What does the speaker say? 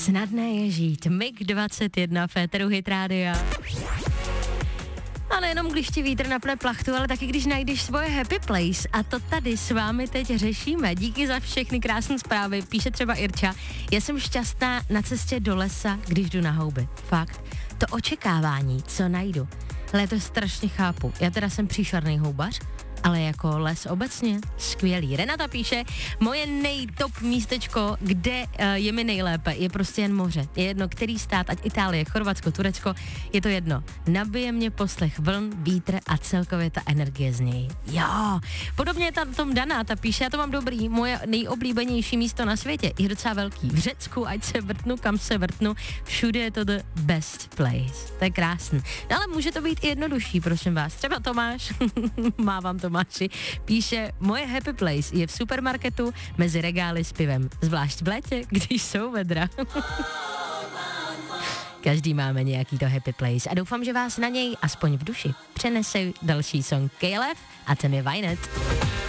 Snadné je žít. MIG-21 Féteru Hit Rádia. Ale jenom když ti vítr napne plachtu, ale taky když najdeš svoje happy place. A to tady s vámi teď řešíme. Díky za všechny krásné zprávy. Píše třeba Irča. Já jsem šťastná na cestě do lesa, když jdu na houby. Fakt. To očekávání, co najdu. Ale já to strašně chápu. Já teda jsem příšerný houbař, ale jako les obecně skvělý. Renata píše, moje nejtop místečko, kde je mi nejlépe, je prostě jen moře. Je jedno, který stát, ať Itálie, Chorvatsko, Turecko, je to jedno. Nabije mě poslech vln, vítr a celkově ta energie z něj. Jo, podobně je tam tom Dana, ta píše, já to mám dobrý, moje nejoblíbenější místo na světě, je docela velký. V Řecku, ať se vrtnu, kam se vrtnu, všude je to the best place. To je krásný. No ale může to být i jednodušší, prosím vás. Třeba Tomáš, mávám Tomáši, píše, moje happy place je v supermarketu mezi regály s pivem, zvlášť v létě, když jsou vedra. Každý máme nějaký to happy place a doufám, že vás na něj aspoň v duši přenese další song KLF a ten je Vajnet.